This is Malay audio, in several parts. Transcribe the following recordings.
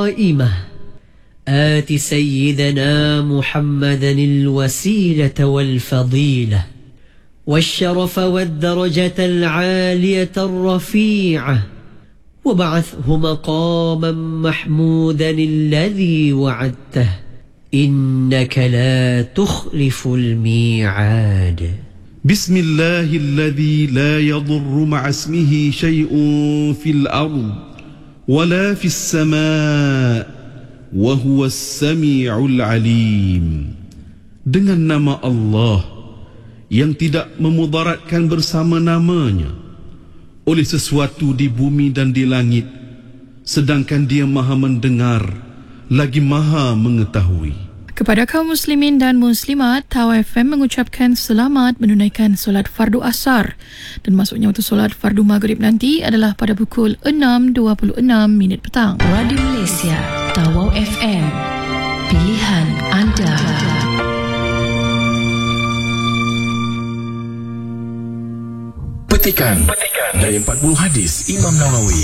قائمة آت سيدنا محمدا الوسيلة والفضيلة والشرف والدرجة العالية الرفيعة وابعثه مقاما محمودا الذي وعدته إنك لا تخلف الميعاد. بسم الله الذي لا يضر مع اسمه شيء في الأرض ولا في السماء وهو السميع العليم. Dengan nama Allah yang tidak memudaratkan bersama namanya oleh sesuatu di bumi dan di langit, sedangkan Dia Maha mendengar lagi Maha mengetahui. Kepada kaum muslimin dan muslimat, Tawau FM mengucapkan selamat menunaikan solat fardu asar, dan masuknya waktu solat fardu maghrib nanti adalah pada pukul 6.26 petang. Radio Malaysia, Tawau FM, pilihan anda. Petikan dari 40 hadis Imam Nawawi.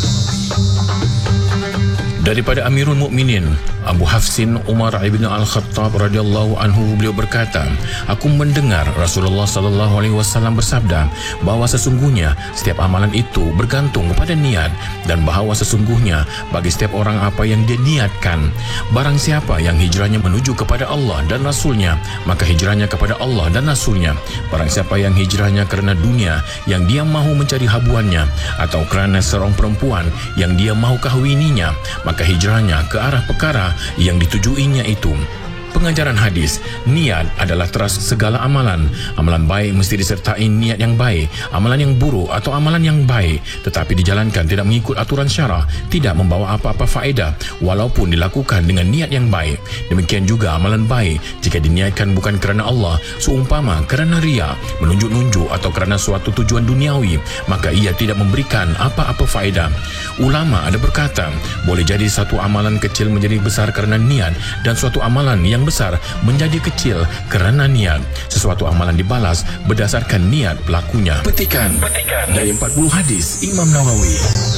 Daripada Amirul Mukminin Abu Hafsin Umar ibn Al-Khattab radhiyallahu anhu, beliau berkata, aku mendengar Rasulullah sallallahu alaihi wasallam bersabda bahawa sesungguhnya setiap amalan itu bergantung kepada niat, dan bahawa sesungguhnya bagi setiap orang apa yang dia niatkan. Barang siapa yang hijrahnya menuju kepada Allah dan Rasulnya, maka hijrahnya kepada Allah dan Rasulnya. Barang siapa yang hijrahnya kerana dunia yang dia mahu mencari habuannya, atau kerana seorang perempuan yang dia mahu kahwininya, maka hijrahnya ke arah perkara yang ditujuinya itu. Pengajaran hadis, niat adalah teras segala amalan. Amalan baik mesti disertai niat yang baik. Amalan yang buruk atau amalan yang baik tetapi dijalankan tidak mengikut aturan syarah tidak membawa apa-apa faedah walaupun dilakukan dengan niat yang baik. Demikian juga amalan baik jika diniatkan bukan kerana Allah, seumpama kerana riya, menunjuk-nunjuk atau kerana suatu tujuan duniawi, maka ia tidak memberikan apa-apa faedah. Ulama ada berkata, boleh jadi satu amalan kecil menjadi besar kerana niat, dan suatu amalan yang besar menjadi kecil kerana niat. Sesuatu amalan dibalas berdasarkan niat pelakunya. Petikan dari 40 hadis Imam Nawawi.